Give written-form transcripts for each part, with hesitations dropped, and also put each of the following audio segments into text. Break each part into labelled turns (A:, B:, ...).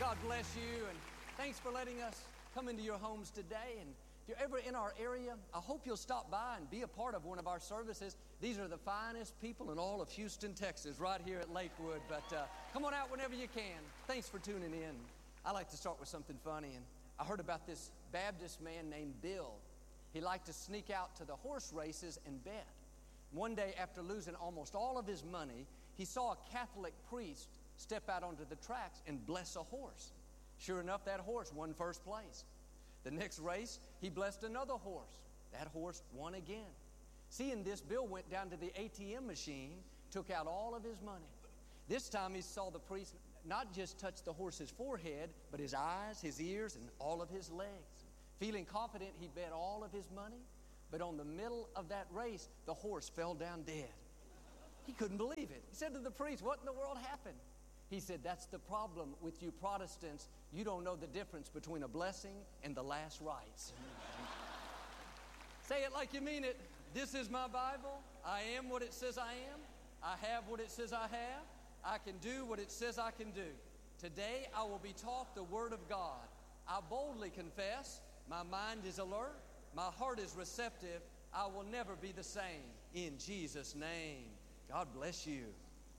A: God bless you, and thanks for letting us come into your homes today. And if you're ever in our area, I hope you'll stop by and be a part of one of our services. These are the finest people in all of Houston, Texas, right here at Lakewood. But come on out whenever you can. Thanks for tuning in. I like to start with something funny, and I heard about this Baptist man named Bill. He liked to sneak out to the horse races and bet. One day, after losing almost all of his money, he saw a Catholic priest step out onto the tracks and bless a horse. Sure enough, that horse won first place. The next race, he blessed another horse. That horse won again. Seeing this, Bill went down to the ATM machine, took out all of his money. This time he saw the priest not just touch the horse's forehead, but his eyes, his ears, and all of his legs. Feeling confident, he bet all of his money, but on the middle of that race, the horse fell down dead. He couldn't believe it. He said to the priest, "What in the world happened?" He said, "That's the problem with you Protestants. You don't know the difference between a blessing and the last rites." Say it like you mean it. This is my Bible. I am what it says I am. I have what it says I have. I can do what it says I can do. Today I will be taught the Word of God. I boldly confess, my mind is alert, my heart is receptive. I will never be the same. In Jesus' name. God bless you.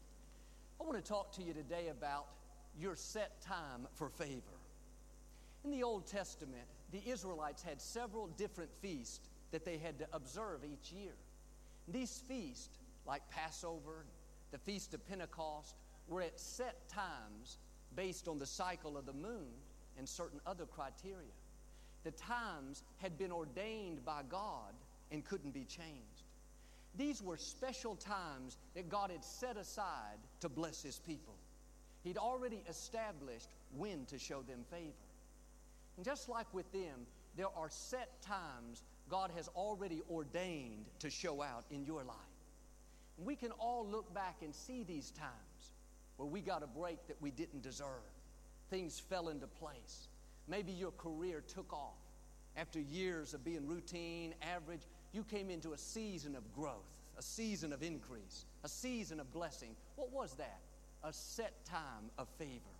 A: I want to talk to you today about your set time for favor. In the Old Testament, the Israelites had several different feasts that they had to observe each year. These feasts, like Passover, the Feast of Pentecost, were at set times based on the cycle of the moon and certain other criteria. The times had been ordained by God and couldn't be changed. These were special times that God had set aside to bless His people. He'd already established when to show them favor. And just like with them, there are set times God has already ordained to show out in your life. And we can all look back and see these times where we got a break that we didn't deserve. Things fell into place. Maybe your career took off. After years of being routine, average, you came into a season of growth, a season of increase, a season of blessing. What was that? A set time of favor.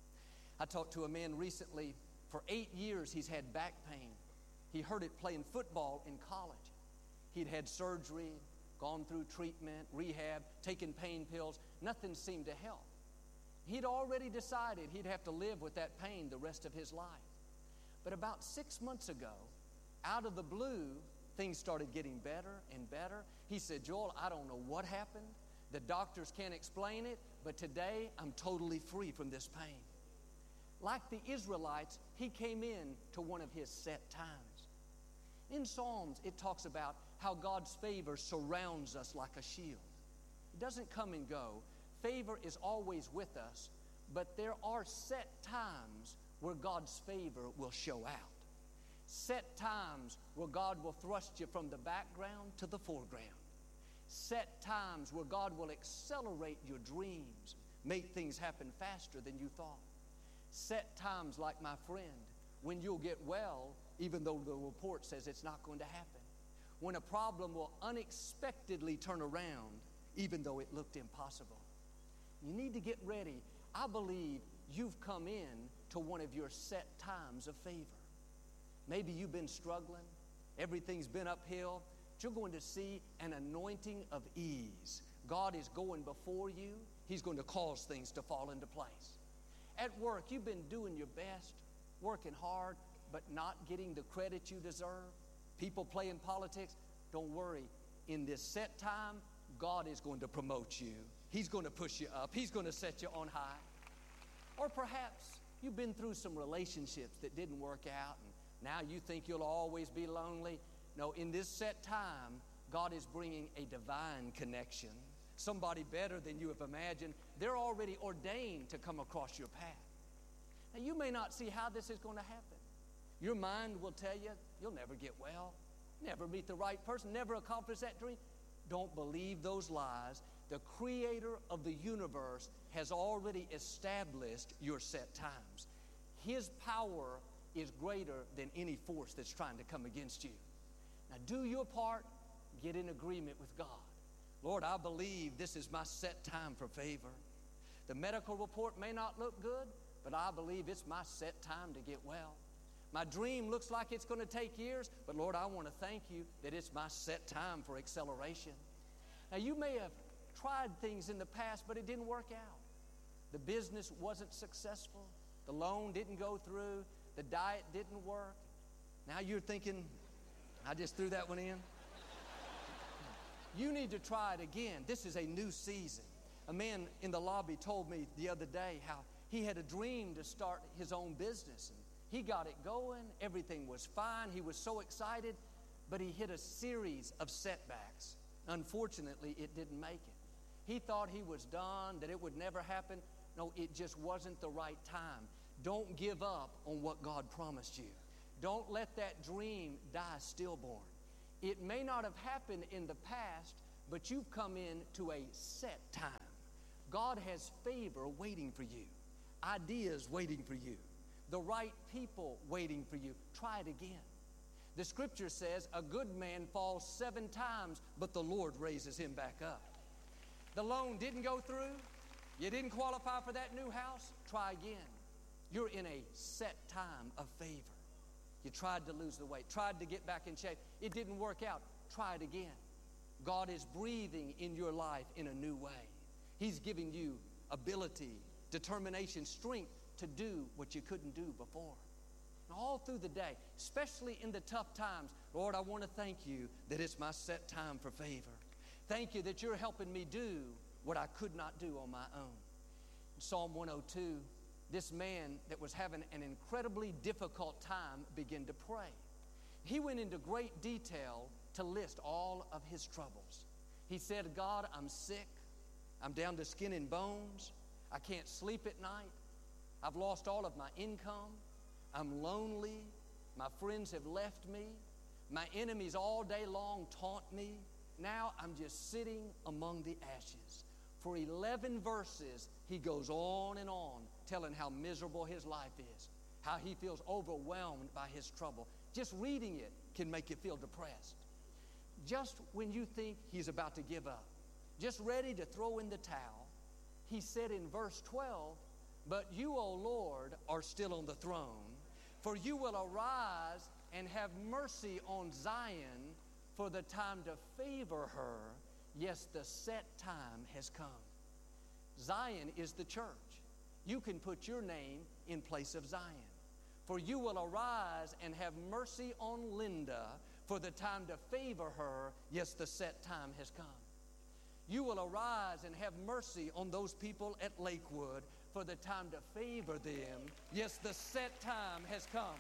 A: I talked to a man recently. For 8 years, he's had back pain. He hurt it playing football in college. He'd had surgery, gone through treatment, rehab, taken pain pills. Nothing seemed to help. He'd already decided he'd have to live with that pain the rest of his life. But about 6 months ago, out of the blue, things started getting better and better. He said, "Joel, I don't know what happened. The doctors can't explain it, but today I'm totally free from this pain." Like the Israelites, he came in to one of his set times. In Psalms, it talks about how God's favor surrounds us like a shield. It doesn't come and go. Favor is always with us, but there are set times where God's favor will show out. Set times where God will thrust you from the background to the foreground. Set times where God will accelerate your dreams, make things happen faster than you thought. Set times like my friend, when you'll get well, even though the report says it's not going to happen. When a problem will unexpectedly turn around, even though it looked impossible. You need to get ready. I believe you've come in to one of your set times of favor. Maybe you've been struggling. Everything's been uphill. But you're going to see an anointing of ease. God is going before you. He's going to cause things to fall into place. At work, you've been doing your best, working hard, but not getting the credit you deserve. People playing politics. Don't worry. In this set time, God is going to promote you. He's going to push you up. He's going to set you on high. Or perhaps you've been through some relationships that didn't work out, and now you think you'll always be lonely. No, in this set time, God is bringing a divine connection. Somebody better than you have imagined. They're already ordained to come across your path. Now, you may not see how this is going to happen. Your mind will tell you, you'll never get well, never meet the right person, never accomplish that dream. Don't believe those lies. The Creator of the universe has already established your set times. His power is greater than any force that's trying to come against you. Now do your part, get in agreement with God. Lord, I believe this is my set time for favor. The medical report may not look good, but I believe it's my set time to get well. My dream looks like it's going to take years, but Lord, I want to thank you that it's my set time for acceleration. Now, you may have tried things in the past, but it didn't work out. The business wasn't successful. The loan didn't go through. The diet didn't work. Now you're thinking, I just threw that one in. You need to try it again. This is a new season. A man in the lobby told me the other day how he had a dream to start his own business. And he got it going. Everything was fine. He was so excited, but he hit a series of setbacks. Unfortunately, it didn't make it. He thought he was done, that it would never happen. No, it just wasn't the right time. Don't give up on what God promised you. Don't let that dream die stillborn. It may not have happened in the past, but you've come into a set time. God has favor waiting for you, ideas waiting for you, the right people waiting for you. Try it again. The scripture says a good man falls 7 times, but the Lord raises him back up. The loan didn't go through. You didn't qualify for that new house. Try again. You're in a set time of favor. You tried to lose the weight, tried to get back in shape. It didn't work out. Try it again. God is breathing in your life in a new way. He's giving you ability, determination, strength to do what you couldn't do before. And all through the day, especially in the tough times, Lord, I want to thank you that it's my set time for favor. Thank you that you're helping me do what I could not do on my own. In Psalm 102, this man that was having an incredibly difficult time began to pray. He went into great detail to list all of his troubles. He said, God, I'm sick. I'm down to skin and bones. I can't sleep at night. I've lost all of my income. I'm lonely. My friends have left me. My enemies all day long taunt me. Now I'm just sitting among the ashes. For 11 verses, he goes on and on, telling how miserable his life is, how he feels overwhelmed by his trouble. Just reading it can make you feel depressed. Just when you think he's about to give up, just ready to throw in the towel, he said in verse 12, but you, O Lord, are still on the throne, for you will arise and have mercy on Zion, for the time to favor her. Yes, the set time has come. Zion is the church. You can put your name in place of Zion. For you will arise and have mercy on Linda, for the time to favor her. Yes, the set time has come. You will arise and have mercy on those people at Lakewood, for the time to favor them. Yes, the set time has come.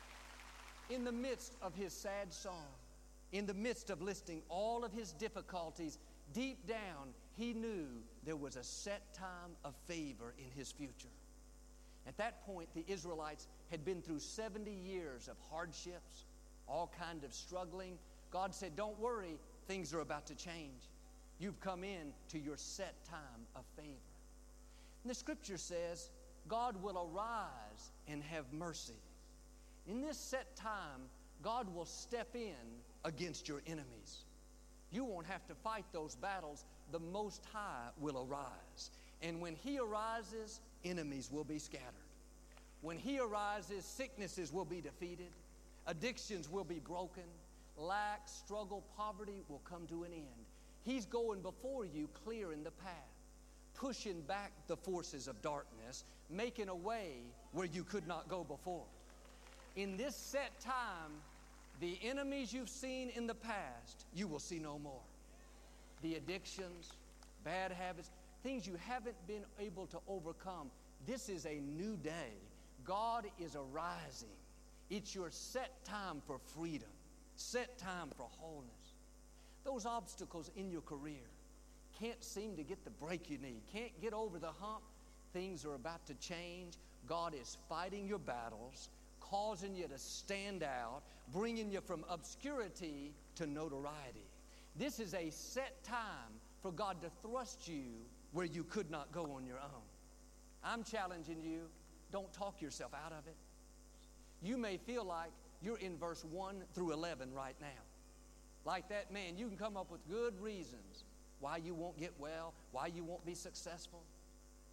A: In the midst of his sad song, in the midst of listing all of his difficulties, deep down, he knew there was a set time of favor in his future. At that point, the Israelites had been through 70 years of hardships, all kind of struggling. God said, don't worry, things are about to change. You've come in to your set time of favor. And the scripture says, God will arise and have mercy. In this set time, God will step in against your enemies. You won't have to fight those battles. The Most High will arise. And when He arises, enemies will be scattered. When He arises, sicknesses will be defeated. Addictions will be broken. Lack, struggle, poverty will come to an end. He's going before you, clearing the path, pushing back the forces of darkness, making a way where you could not go before. In this set time, the enemies you've seen in the past, you will see no more. The addictions, bad habits, things you haven't been able to overcome. This is a new day. God is arising. It's your set time for freedom, set time for wholeness. Those obstacles in your career can't seem to get the break you need, can't get over the hump. Things are about to change. God is fighting your battles, causing you to stand out, bringing you from obscurity to notoriety. This is a set time for God to thrust you where you could not go on your own. I'm challenging you, don't talk yourself out of it. You may feel like you're in verse 1 through 11 right now. Like that man, you can come up with good reasons why you won't get well, why you won't be successful.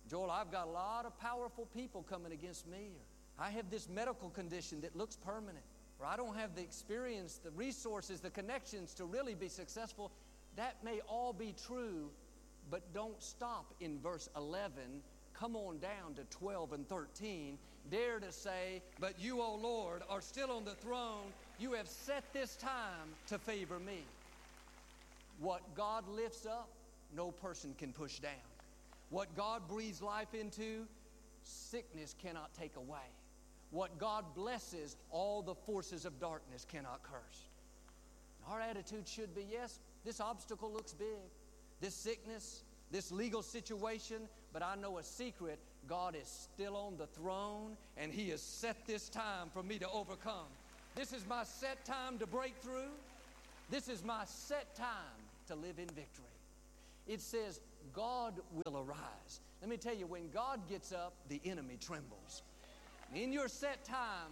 A: Joel, I've got a lot of powerful people coming against me. Or I have this medical condition that looks permanent. Or I don't have the experience, the resources, the connections to really be successful. That may all be true, but don't stop in verse 11. Come on down to 12 and 13. Dare to say, but you, O Lord, are still on the throne. You have set this time to favor me. What God lifts up, no person can push down. What God breathes life into, sickness cannot take away. What God blesses, all the forces of darkness cannot curse. Our attitude should be, yes, this obstacle looks big. This sickness, this legal situation, but I know a secret. God is still on the throne, and He has set this time for me to overcome. This is my set time to break through. This is my set time to live in victory. It says, God will arise. Let me tell you, when God gets up, the enemy trembles. In your set time,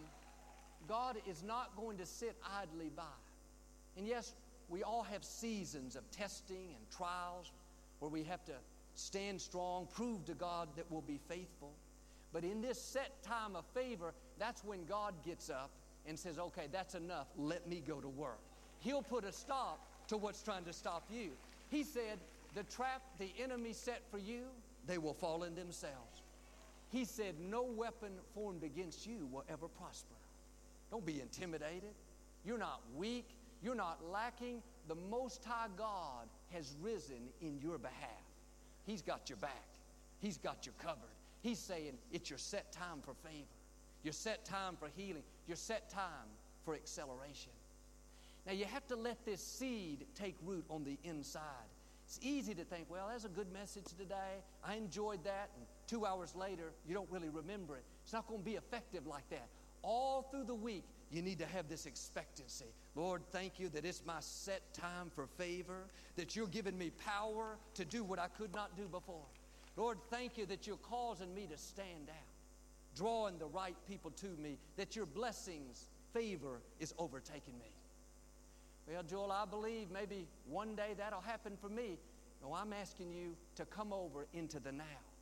A: God is not going to sit idly by. And yes, we all have seasons of testing and trials where we have to stand strong, prove to God that we'll be faithful. But in this set time of favor, that's when God gets up and says, okay, that's enough. Let me go to work. He'll put a stop to what's trying to stop you. He said, the trap the enemy set for you, they will fall in themselves. He said, no weapon formed against you will ever prosper. Don't be intimidated. You're not weak. You're not lacking. The Most High God has risen in your behalf. He's got your back. He's got you covered. He's saying it's your set time for favor. Your set time for healing. Your set time for acceleration. Now you have to let this seed take root on the inside. It's easy to think, well, that's a good message today. I enjoyed that. And 2 hours later, you don't really remember it. It's not going to be effective like that. All through the week, you need to have this expectancy. Lord, thank you that it's my set time for favor, that you're giving me power to do what I could not do before. Lord, thank you that you're causing me to stand out, drawing the right people to me, that your blessings, favor is overtaking me. Well, Joel, I believe maybe one day that'll happen for me. No, I'm asking you to come over into the now.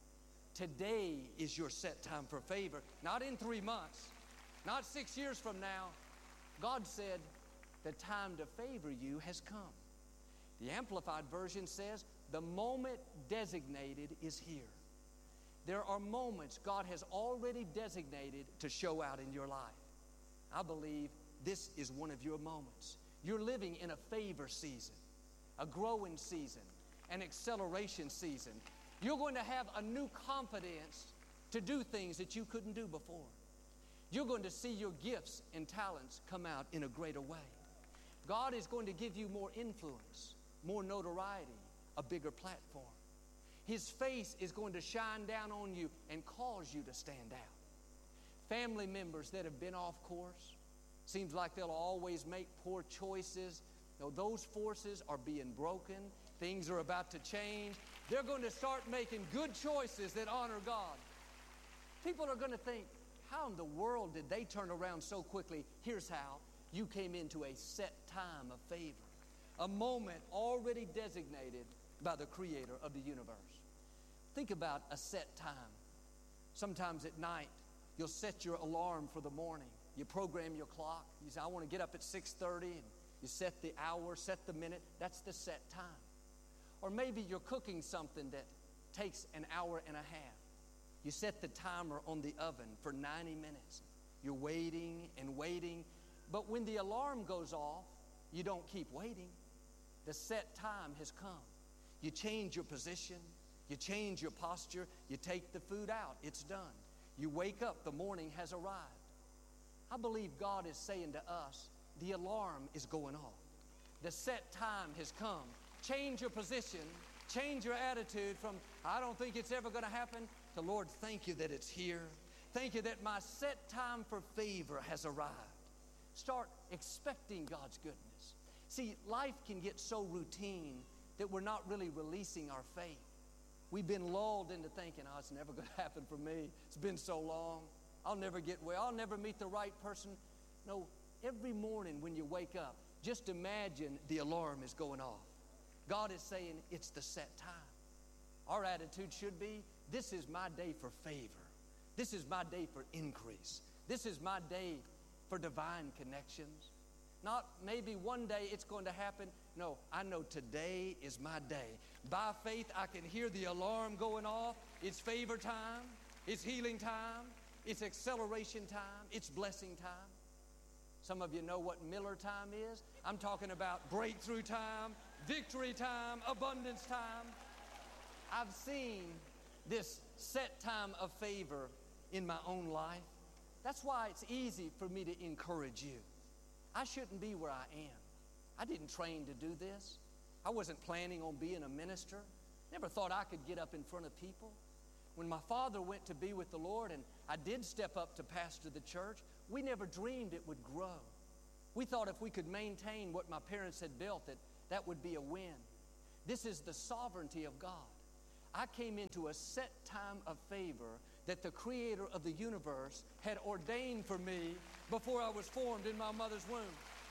A: Today is your set time for favor, not in 3 months, not 6 years from now. God said the time to favor you has come. The Amplified Version says the moment designated is here. There are moments God has already designated to show out in your life. I believe this is one of your moments. You're living in a favor season, a growing season, an acceleration season. You're going to have a new confidence to do things that you couldn't do before. You're going to see your gifts and talents come out in a greater way. God is going to give you more influence, more notoriety, a bigger platform. His face is going to shine down on you and cause you to stand out. Family members that have been off course, seems like they'll always make poor choices. No, those forces are being broken. Things are about to change. They're going to start making good choices that honor God. People are going to think, how in the world did they turn around so quickly? Here's how. You came into a set time of favor, a moment already designated by the Creator of the universe. Think about a set time. Sometimes at night, you'll set your alarm for the morning. You program your clock. You say, I want to get up at 6:30, and you set the hour, set the minute. That's the set time. Or maybe you're cooking something that takes an hour and a half. You set the timer on the oven for 90 minutes. You're waiting and waiting. But when the alarm goes off, you don't keep waiting. The set time has come. You change your position. You change your posture. You take the food out. It's done. You wake up. The morning has arrived. I believe God is saying to us, the alarm is going off. The set time has come. Change your position. Change your attitude from, I don't think it's ever going to happen, to, Lord, thank you that it's here. Thank you that my set time for favor has arrived. Start expecting God's goodness. See, life can get so routine that we're not really releasing our faith. We've been lulled into thinking, oh, it's never going to happen for me. It's been so long. I'll never get well. I'll never meet the right person. No, every morning when you wake up, just imagine the alarm is going off. God is saying it's the set time. Our attitude should be, this is my day for favor. This is my day for increase. This is my day for divine connections. Not maybe one day it's going to happen. No, I know today is my day. By faith, I can hear the alarm going off. It's favor time. It's healing time. It's acceleration time. It's blessing time. Some of you know what Miller time is. I'm talking about breakthrough time, victory time, abundance time. I've seen this set time of favor in my own life. That's why it's easy for me to encourage you. I shouldn't be where I am. I didn't train to do this. I wasn't planning on being a minister. Never thought I could get up in front of people. When my father went to be with the Lord and I did step up to pastor the church, we never dreamed it would grow. We thought if we could maintain what my parents had built, that would be a win. This is the sovereignty of God. I came into a set time of favor that the Creator of the universe had ordained for me before I was formed in my mother's womb.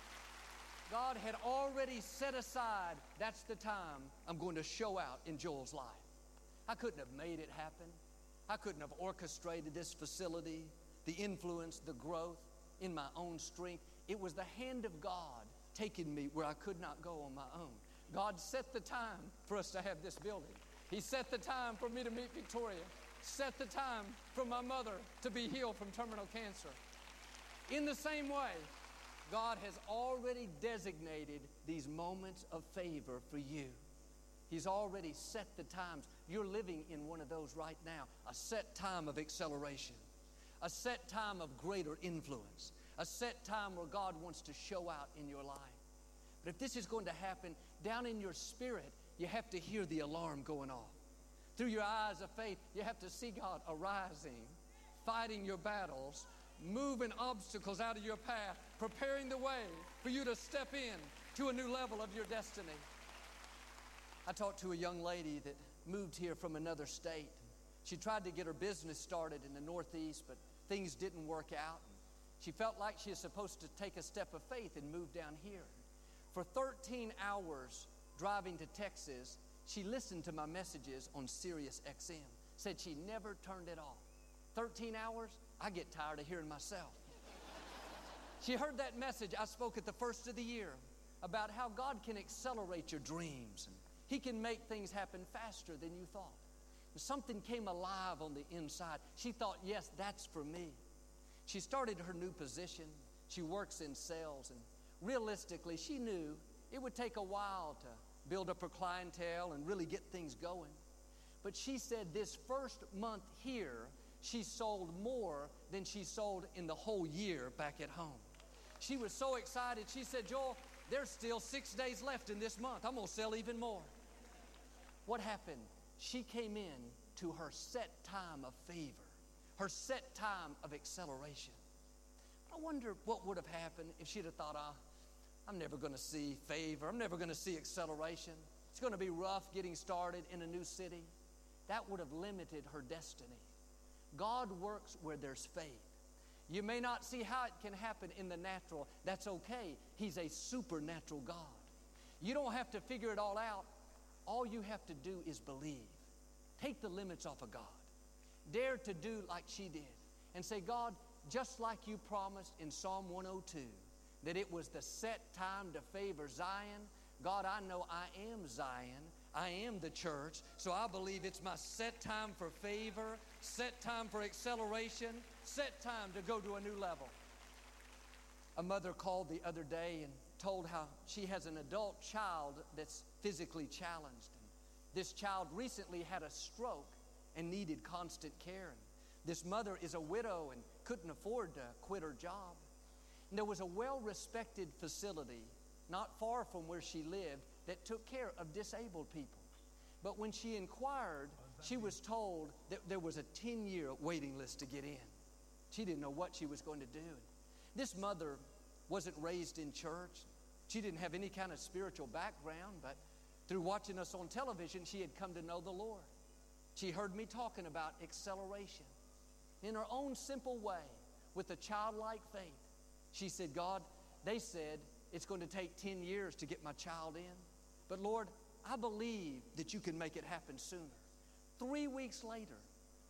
A: God had already set aside, that's the time I'm going to show out in Joel's life. I couldn't have made it happen. I couldn't have orchestrated this facility, the influence, the growth in my own strength. It was the hand of God taking me where I could not go on my own. God set the time for us to have this building. He set the time for me to meet Victoria. Set the time for my mother to be healed from terminal cancer. In the same way, God has already designated these moments of favor for you. He's already set the times. You're living in one of those right now. A set time of acceleration. A set time of greater influence. A set time where God wants to show out in your life. But if this is going to happen, down in your spirit, you have to hear the alarm going off. Through your eyes of faith, you have to see God arising, fighting your battles, moving obstacles out of your path, preparing the way for you to step in to a new level of your destiny. I talked to a young lady that moved here from another state. She tried to get her business started in the Northeast, but things didn't work out. She felt like she was supposed to take a step of faith and move down here. For 13 hours driving to Texas, she listened to my messages on Sirius XM. Said she never turned it off. 13 hours, I get tired of hearing myself. She heard that message I spoke at the first of the year about how God can accelerate your dreams. And He can make things happen faster than you thought. And something came alive on the inside. She thought, yes, that's for me. She started her new position. She works in sales. And realistically, she knew it would take a while to build up her clientele and really get things going. But she said this first month here, she sold more than she sold in the whole year back at home. She was so excited. She said, Joel, there's still 6 days left in this month. I'm going to sell even more. What happened? She came in to her set time of favor, her set time of acceleration. I wonder what would have happened if she'd have thought, I'm never going to see favor. I'm never going to see acceleration. It's going to be rough getting started in a new city. That would have limited her destiny. God works where there's faith. You may not see how it can happen in the natural. That's okay. He's a supernatural God. You don't have to figure it all out. All you have to do is believe. Take the limits off of God. Dare to do like she did. And say, God, just like you promised in Psalm 102, that it was the set time to favor Zion. God, I know I am Zion. I am the church. So I believe it's my set time for favor, set time for acceleration, set time to go to a new level. A mother called the other day and told how she has an adult child that's physically challenged. This child recently had a stroke and needed constant care. And this mother is a widow and couldn't afford to quit her job. And there was a well-respected facility not far from where she lived that took care of disabled people. But when she inquired, she was told that there was a 10-year waiting list to get in. She didn't know what she was going to do. This mother wasn't raised in church. She didn't have any kind of spiritual background, but through watching us on television, she had come to know the Lord. She heard me talking about acceleration. In her own simple way, with a childlike faith, she said, God, they said it's going to take 10 years to get my child in. But Lord, I believe that you can make it happen sooner. 3 weeks later,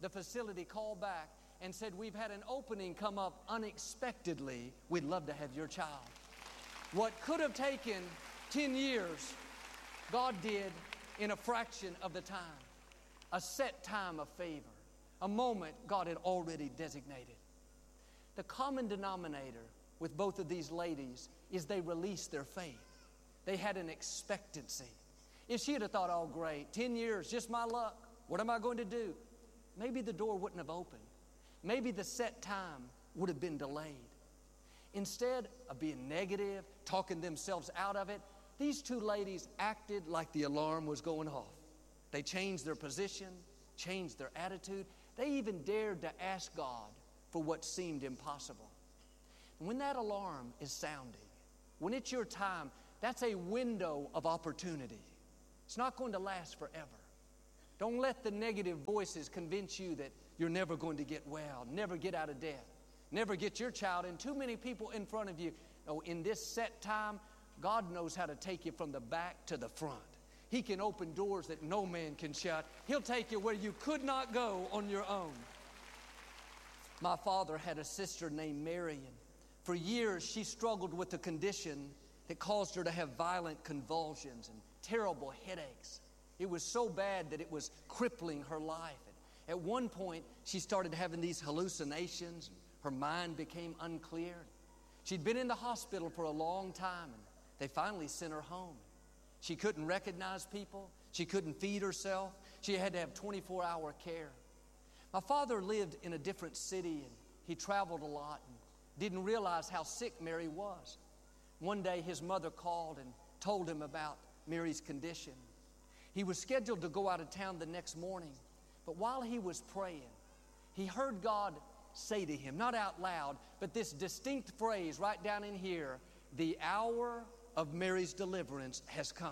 A: the facility called back and said, we've had an opening come up unexpectedly. We'd love to have your child. What could have taken 10 years, God did in a fraction of the time. A set time of favor. A moment God had already designated. The common denominator with both of these ladies is they released their faith. They had an expectancy. If she had thought, oh great, 10 years, just my luck, what am I going to do? Maybe the door wouldn't have opened. Maybe the set time would have been delayed. Instead of being negative, talking themselves out of it, these two ladies acted like the alarm was going off. They changed their position, changed their attitude. They even dared to ask God for what seemed impossible. And when that alarm is sounding, when it's your time, that's a window of opportunity. It's not going to last forever. Don't let the negative voices convince you that you're never going to get well, never get out of debt, never get your child, and too many people in front of you. No, in this set time, God knows how to take you from the back to the front. He can open doors that no man can shut. He'll take you where you could not go on your own. My father had a sister named Mary, and for years she struggled with a condition that caused her to have violent convulsions and terrible headaches. It was so bad that it was crippling her life. At one point, she started having these hallucinations. Her mind became unclear. She'd been in the hospital for a long time, and they finally sent her home. She couldn't recognize people. She couldn't feed herself. She had to have 24-hour care. My father lived in a different city, and he traveled a lot and didn't realize how sick Mary was. One day, his mother called and told him about Mary's condition. He was scheduled to go out of town the next morning, but while he was praying, he heard God say to him, not out loud, but this distinct phrase right down in here, the hour of Mary's deliverance has come.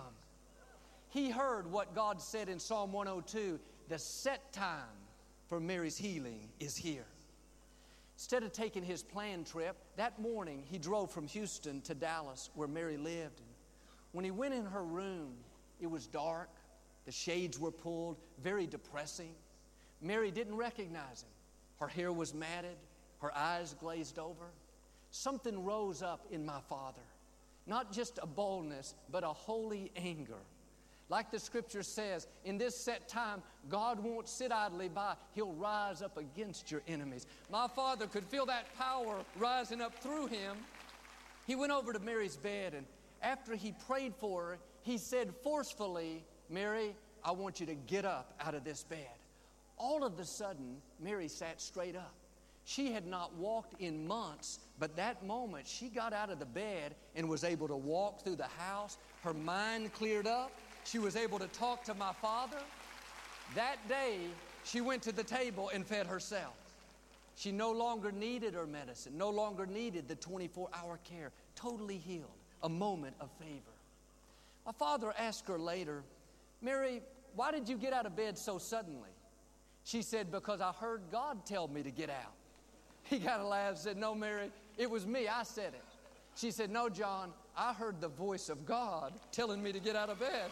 A: He heard what God said in Psalm 102, the set time for Mary's healing is here. Instead of taking his planned trip, that morning he drove from Houston to Dallas where Mary lived. And when he went in her room, it was dark, the shades were pulled, very depressing. Mary didn't recognize him. Her hair was matted, her eyes glazed over. Something rose up in my father. Not just a boldness, but a holy anger. Like the scripture says, in this set time, God won't sit idly by. He'll rise up against your enemies. My father could feel that power rising up through him. He went over to Mary's bed, and after he prayed for her, he said forcefully, Mary, I want you to get up out of this bed. All of a sudden, Mary sat straight up. She had not walked in months, but that moment she got out of the bed and was able to walk through the house. Her mind cleared up. She was able to talk to my father. That day, she went to the table and fed herself. She no longer needed her medicine, no longer needed the 24-hour care. Totally healed, a moment of favor. My father asked her later, Mary, why did you get out of bed so suddenly? She said, because I heard God tell me to get out. He got a laugh and said, no, Mary, it was me. I said it. She said, no, John, I heard the voice of God telling me to get out of bed.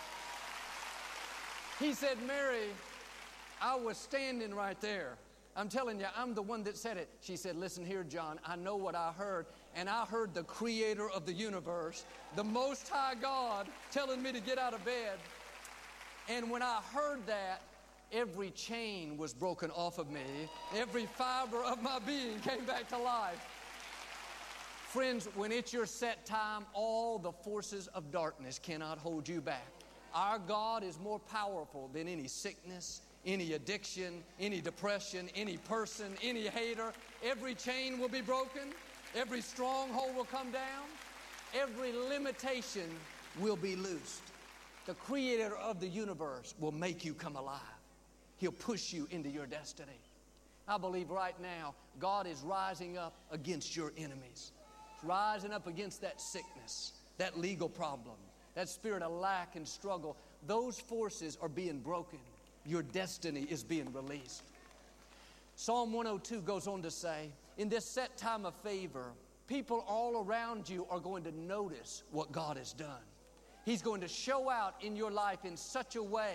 A: He said, Mary, I was standing right there. I'm telling you, I'm the one that said it. She said, listen here, John, I know what I heard, and I heard the creator of the universe, the Most High God, telling me to get out of bed. And when I heard that, every chain was broken off of me. Every fiber of my being came back to life. Friends, when it's your set time, all the forces of darkness cannot hold you back. Our God is more powerful than any sickness, any addiction, any depression, any person, any hater. Every chain will be broken. Every stronghold will come down. Every limitation will be loosed. The creator of the universe will make you come alive. He'll push you into your destiny. I believe right now, God is rising up against your enemies. He's rising up against that sickness, that legal problem, that spirit of lack and struggle. Those forces are being broken. Your destiny is being released. Psalm 102 goes on to say, in this set time of favor, people all around you are going to notice what God has done. He's going to show out in your life in such a way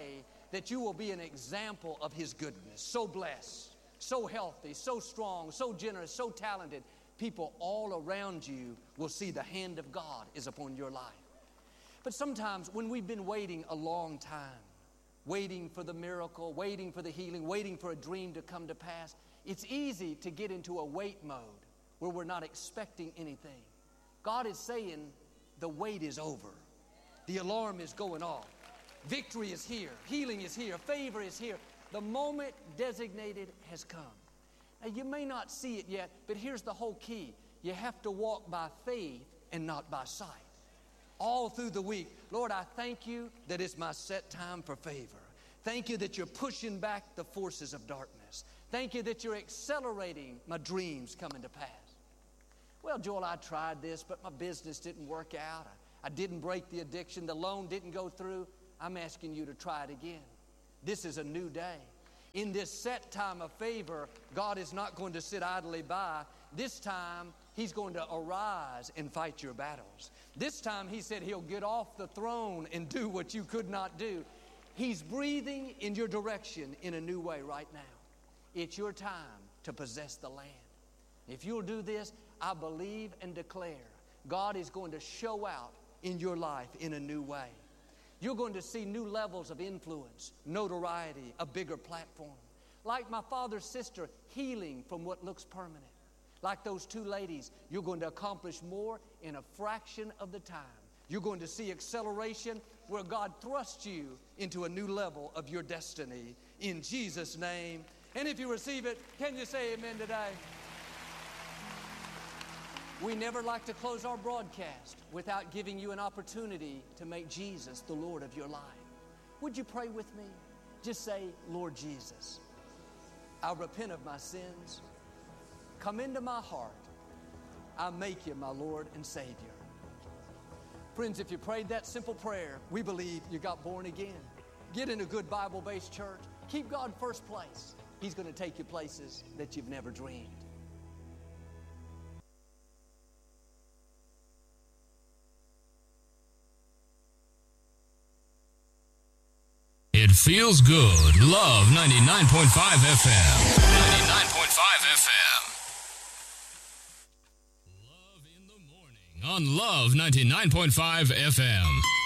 A: that you will be an example of His goodness. So blessed, so healthy, so strong, so generous, so talented. People all around you will see the hand of God is upon your life. But sometimes when we've been waiting a long time, waiting for the miracle, waiting for the healing, waiting for a dream to come to pass, it's easy to get into a wait mode where we're not expecting anything. God is saying the wait is over. The alarm is going off. Victory is here. Healing is here. Favor is here. The moment designated has come. Now, you may not see it yet, but here's the whole key. You have to walk by faith and not by sight. All through the week, Lord, I thank you that it's my set time for favor. Thank you that you're pushing back the forces of darkness. Thank you that you're accelerating my dreams coming to pass. Well, Joel, I tried this, but my business didn't work out. I didn't break the addiction. The loan didn't go through. I'm asking you to try it again. This is a new day. In this set time of favor, God is not going to sit idly by. This time, He's going to arise and fight your battles. This time, He said He'll get off the throne and do what you could not do. He's breathing in your direction in a new way right now. It's your time to possess the land. If you'll do this, I believe and declare God is going to show out in your life in a new way. You're going to see new levels of influence, notoriety, a bigger platform. Like my father's sister, healing from what looks permanent. Like those two ladies, you're going to accomplish more in a fraction of the time. You're going to see acceleration where God thrusts you into a new level of your destiny in Jesus' name. And if you receive it, can you say amen today? We never like to close our broadcast without giving you an opportunity to make Jesus the Lord of your life. Would you pray with me? Just say, Lord Jesus, I repent of my sins. Come into my heart. I make you my Lord and Savior. Friends, if you prayed that simple prayer, we believe you got born again. Get in a good Bible-based church. Keep God first place. He's going to take you places that you've never dreamed.
B: It feels good. Love 99.5 FM. 99.5 FM. Love in the morning on Love 99.5 FM.